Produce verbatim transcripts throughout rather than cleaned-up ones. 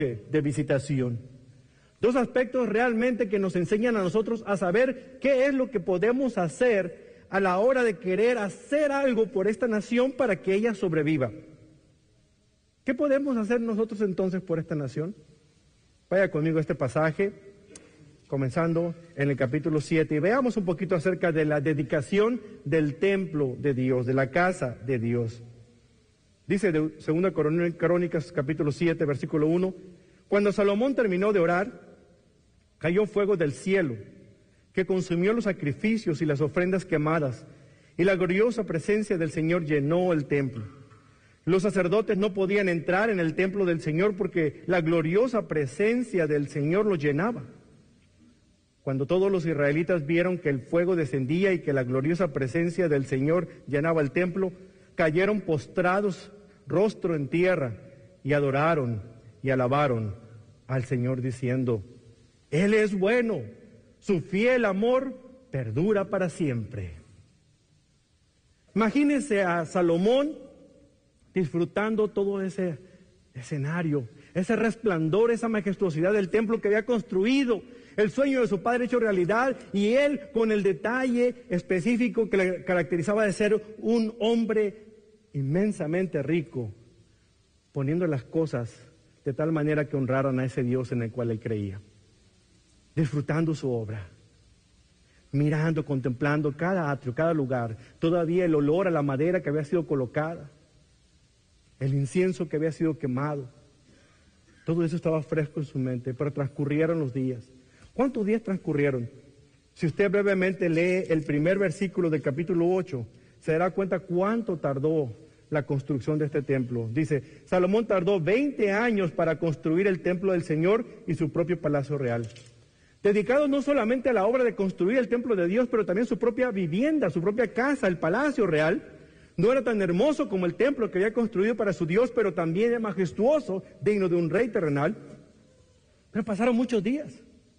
de visitación. Dos aspectos realmente que nos enseñan a nosotros a saber qué es lo que podemos hacer a la hora de querer hacer algo por esta nación para que ella sobreviva. ¿Qué podemos hacer nosotros entonces por esta nación? Vaya conmigo a este pasaje, comenzando en el capítulo siete, y veamos un poquito acerca de la dedicación del templo de Dios, de la casa de Dios. Dice de Segunda Crónicas, capítulo siete, versículo uno, cuando Salomón terminó de orar, cayó fuego del cielo, que consumió los sacrificios y las ofrendas quemadas, y la gloriosa presencia del Señor llenó el templo. Los sacerdotes no podían entrar en el templo del Señor porque la gloriosa presencia del Señor los llenaba. Cuando todos los israelitas vieron que el fuego descendía y que la gloriosa presencia del Señor llenaba el templo, cayeron postrados, rostro en tierra, y adoraron y alabaron al Señor diciendo, Él es bueno, su fiel amor perdura para siempre. Imagínense a Salomón disfrutando todo ese escenario, ese resplandor, esa majestuosidad del templo que había construido, el sueño de su padre hecho realidad, y él con el detalle específico que le caracterizaba de ser un hombre inmensamente rico, poniendo las cosas de tal manera que honraran a ese Dios en el cual él creía, disfrutando su obra, mirando, contemplando cada atrio, cada lugar, todavía el olor a la madera que había sido colocada, el incienso que había sido quemado, todo eso estaba fresco en su mente, pero transcurrieron los días. ¿Cuántos días transcurrieron? Si usted brevemente lee el primer versículo del capítulo ocho, se dará cuenta cuánto tardó la construcción de este templo. Dice, Salomón tardó veinte años para construir el templo del Señor y su propio palacio real. Dedicado no solamente a la obra de construir el templo de Dios, pero también su propia vivienda, su propia casa, el palacio real. No era tan hermoso como el templo que había construido para su Dios, pero también era majestuoso, digno de un rey terrenal. Pero pasaron muchos días.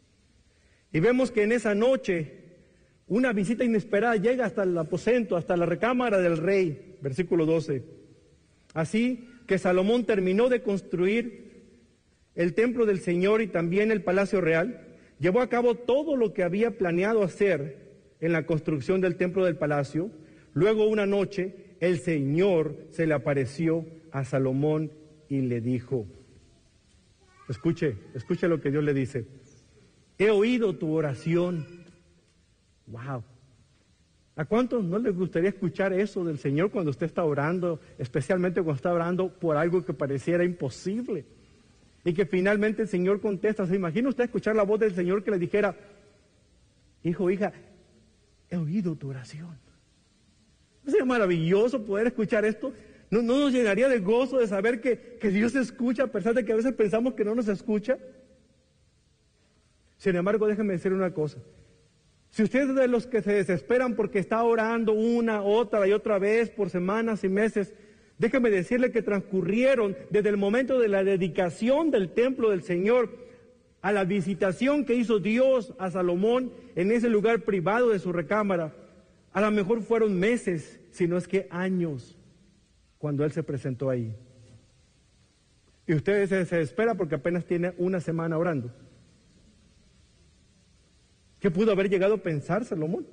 Y vemos que en esa noche una visita inesperada llega hasta el aposento, hasta la recámara del rey, versículo doce. Así que Salomón terminó de construir el templo del Señor y también el palacio real, llevó a cabo todo lo que había planeado hacer en la construcción del templo del palacio. Luego una noche el Señor se le apareció a Salomón y le dijo, escuche, escuche lo que Dios le dice, he oído tu oración. Wow. ¿A cuántos no les gustaría escuchar eso del Señor cuando usted está orando, especialmente cuando está orando por algo que pareciera imposible? Y que finalmente el Señor contesta. ¿Se imagina usted escuchar la voz del Señor que le dijera, hijo, hija, he oído tu oración? ¿No sería maravilloso poder escuchar esto? ¿No, no nos llenaría de gozo de saber que, que Dios escucha a pesar de que a veces pensamos que no nos escucha? Sin embargo, déjenme decir una cosa. Si usted es de los que se desesperan porque está orando una, otra y otra vez por semanas y meses, déjeme decirle que transcurrieron desde el momento de la dedicación del templo del Señor a la visitación que hizo Dios a Salomón en ese lugar privado de su recámara. A lo mejor fueron meses, si no es que años, cuando Él se presentó ahí. Y usted se desespera porque apenas tiene una semana orando. ¿Qué pudo haber llegado a pensar Salomón?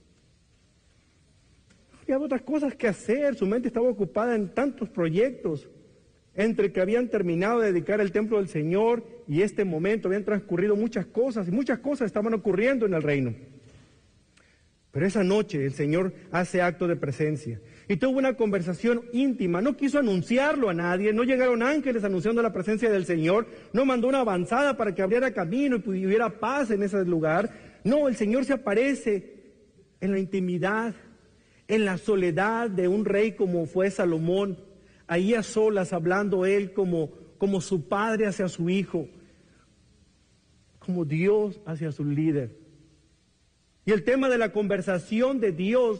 Había otras cosas que hacer, su mente estaba ocupada en tantos proyectos. Entre que habían terminado de dedicar el templo del Señor y este momento habían transcurrido muchas cosas, y muchas cosas estaban ocurriendo en el reino. Pero esa noche el Señor hace acto de presencia y tuvo una conversación íntima. No quiso anunciarlo a nadie, no llegaron ángeles anunciando la presencia del Señor, no mandó una avanzada para que abriera camino y hubiera paz en ese lugar. No, el Señor se aparece en la intimidad, en la soledad de un rey como fue Salomón, ahí a solas hablando él como, como su padre hacia su hijo, como Dios hacia su líder. Y el tema de la conversación de Dios,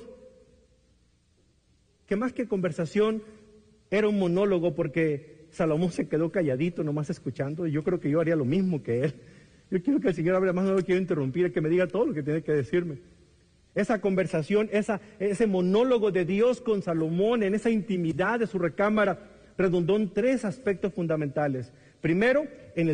que más que conversación era un monólogo, porque Salomón se quedó calladito nomás escuchando, y yo creo que yo haría lo mismo que él. Yo quiero que el Señor hable más, no lo quiero interrumpir, que me diga todo lo que tiene que decirme. Esa conversación, esa, ese monólogo de Dios con Salomón en esa intimidad de su recámara redundó en tres aspectos fundamentales. Primero, en el